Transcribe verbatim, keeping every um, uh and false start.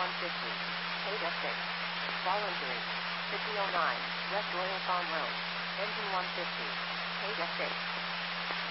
one fifty. Paid F six. Voluntary. fifty oh nine. West Oil Farm Road. Engine one fifty. Paid F six.